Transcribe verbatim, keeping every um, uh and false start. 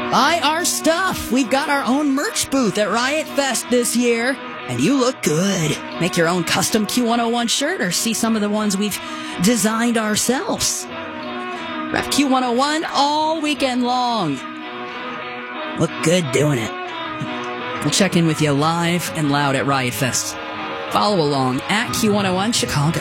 Buy our stuff. We've got our own merch booth at Riot Fest this year. And you look good. Make your own custom Q one oh one shirt or see some of the ones we've designed ourselves. Rep Q one oh one all weekend long. Look good doing it. We'll check in with you live and loud at Riot Fest. Follow along at Q one oh one Chicago.